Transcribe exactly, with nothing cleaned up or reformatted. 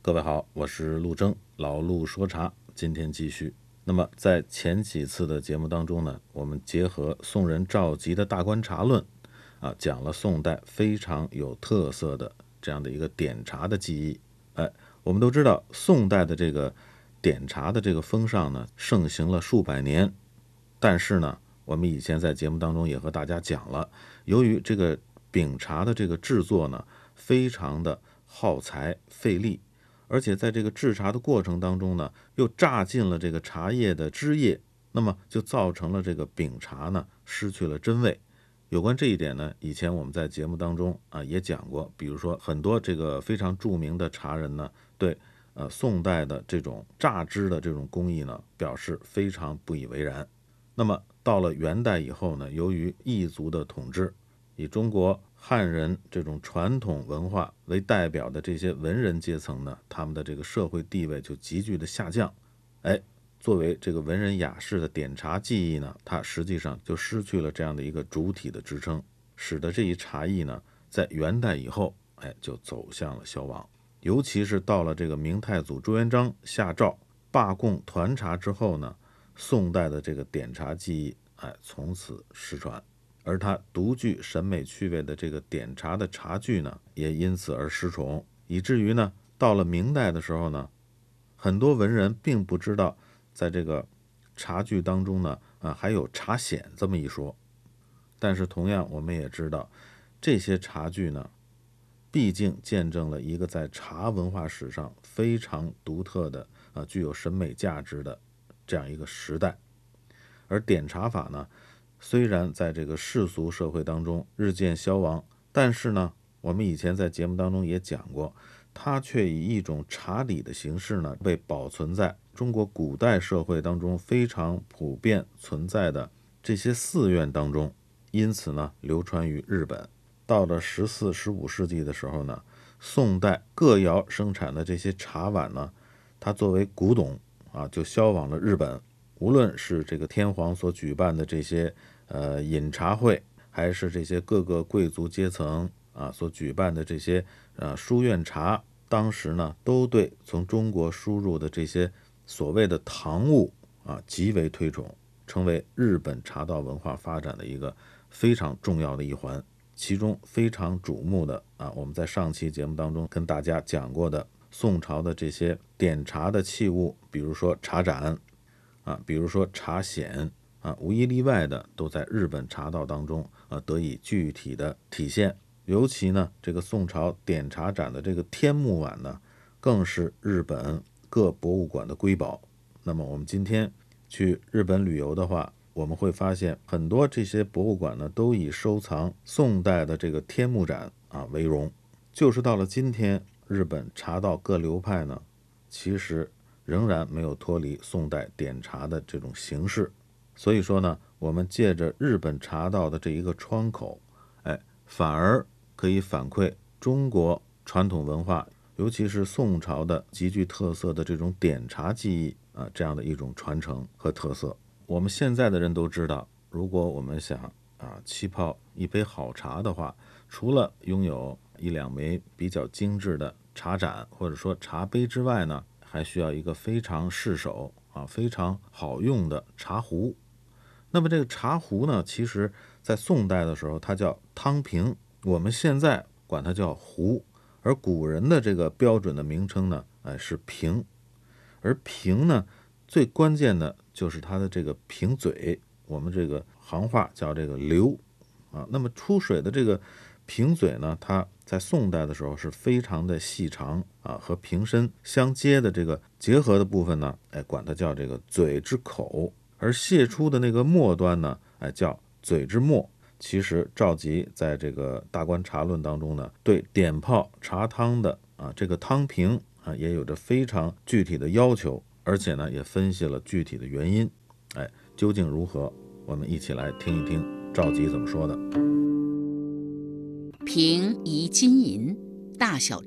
各位好，我是陆征，老陆说茶，今天继续。那么在前几次的节目当中呢，我们结合宋人赵佶的大观察论啊，讲了宋代非常有特色的这样的一个点茶的技艺。哎，我们都知道宋代的这个点茶的这个风尚呢，盛行了数百年，但是呢，我们以前在节目当中也和大家讲了，由于这个饼茶的这个制作呢，非常的耗材费力，而且在这个制茶的过程当中呢，又榨尽了这个茶叶的汁液，那么就造成了这个饼茶呢失去了真味。有关这一点呢，以前我们在节目当中啊也讲过，比如说很多这个非常著名的茶人呢，对呃宋代的这种榨汁的这种工艺呢，表示非常不以为然。那么到了元代以后呢，由于异族的统治，以中国汉人这种传统文化为代表的这些文人阶层呢，他们的这个社会地位就急剧的下降。哎，作为这个文人雅士的点茶技艺呢，它实际上就失去了这样的一个主体的支撑，使得这一茶艺呢，在元代以后，哎，就走向了消亡。尤其是到了这个明太祖朱元璋下诏罢供团茶之后呢，宋代的这个点茶技艺，哎，从此失传。而他独具审美趣味的这个点茶的茶具呢，也因此而失宠，以至于呢，到了明代的时候呢，很多文人并不知道，在这个茶具当中呢，啊，还有茶筅这么一说。但是同样，我们也知道，这些茶具呢，毕竟见证了一个在茶文化史上非常独特的啊，具有审美价值的这样一个时代。而点茶法呢，虽然在这个世俗社会当中日渐消亡，但是呢，我们以前在节目当中也讲过，它却以一种茶礼的形式呢，被保存在中国古代社会当中非常普遍存在的这些寺院当中，因此呢，流传于日本。到了十四、十五世纪的时候呢，宋代各窑生产的这些茶碗呢，它作为古董啊，就销往了日本。无论是这个天皇所举办的这些呃饮茶会，还是这些各个贵族阶层啊所举办的这些呃书院茶，当时呢都对从中国输入的这些所谓的唐物啊极为推崇，成为日本茶道文化发展的一个非常重要的一环。其中非常瞩目的啊，我们在上期节目当中跟大家讲过的宋朝的这些点茶的器物，比如说茶盏啊，比如说茶筅啊，无一例外的都在日本茶道当中啊得以具体的体现。尤其呢，这个宋朝点茶盏的这个天目碗呢，更是日本各博物馆的瑰宝。那么我们今天去日本旅游的话，我们会发现很多这些博物馆呢，都以收藏宋代的这个天目盏啊为荣。就是到了今天，日本茶道各流派呢，其实仍然没有脱离宋代点茶的这种形式。所以说呢，我们借着日本茶道的这一个窗口，哎，反而可以反馈中国传统文化，尤其是宋朝的极具特色的这种点茶技艺啊，这样的一种传承和特色。我们现在的人都知道，如果我们想啊沏泡一杯好茶的话，除了拥有一两枚比较精致的茶盏或者说茶杯之外呢，还需要一个非常适手啊非常好用的茶壶。那么这个茶壶呢，其实在宋代的时候它叫汤瓶，我们现在管它叫壶，而古人的这个标准的名称呢，哎是瓶。而瓶呢，最关键的就是它的这个瓶嘴，我们这个行话叫这个流啊。那么出水的这个瓶嘴呢，它在宋代的时候是非常的细长啊，和瓶身相接的这个结合的部分呢，哎，管它叫这个嘴之口，而泄出的那个末端呢，哎，叫嘴之末。其实赵佶在这个大观察论当中呢，对点泡茶汤的啊这个汤瓶啊也有着非常具体的要求，而且呢也分析了具体的原因。哎，究竟如何？我们一起来听一听赵佶怎么说的。 瓶宜金银，大小